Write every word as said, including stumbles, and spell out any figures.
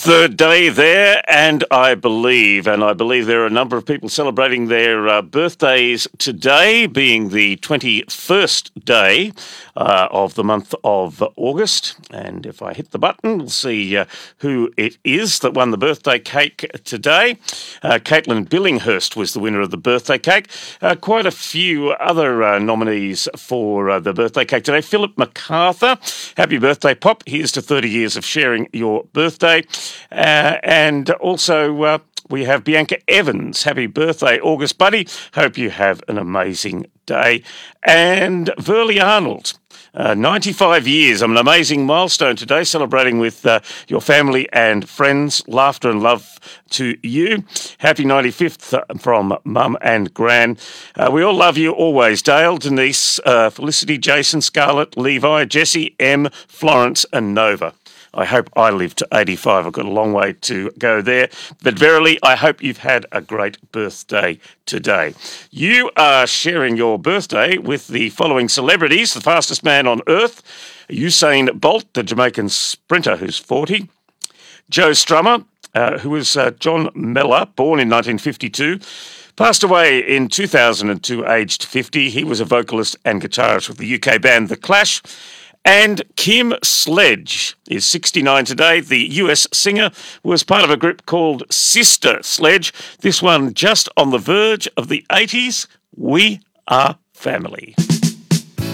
Third day there, and I believe, and I believe there are a number of people celebrating their uh, birthdays today, being the twenty-first day uh, of the month of August. And if I hit the button, we'll see uh, who it is that won the birthday cake today. Uh, Caitlin Billinghurst was the winner of the birthday cake. Uh, quite a few other uh, nominees for uh, the birthday cake today. Philip MacArthur, happy birthday, Pop. Here's to thirty years of sharing your birthday. Uh, and also uh, we have Bianca Evans. Happy birthday, August buddy. Hope you have an amazing day. And Verley Arnold, uh, ninety-five years. I'm an amazing milestone today, celebrating with uh, your family and friends. Laughter and love to you. Happy ninety-fifth from Mum and Gran. Uh, we all love you always. Dale, Denise, uh, Felicity, Jason, Scarlett, Levi, Jesse, M, Florence and Nova. I hope I live to eighty-five. I've got a long way to go there. But verily, I hope you've had a great birthday today. You are sharing your birthday with the following celebrities. The fastest man on earth, Usain Bolt, the Jamaican sprinter who's forty. Joe Strummer, uh, who was uh, John Mellor, born in nineteen fifty-two. Passed away in two thousand two, aged fifty. He was a vocalist and guitarist with the U K band The Clash. And Kim Sledge is sixty-nine today. The U S singer was part of a group called Sister Sledge. This one just on the verge of the eighties. We are family.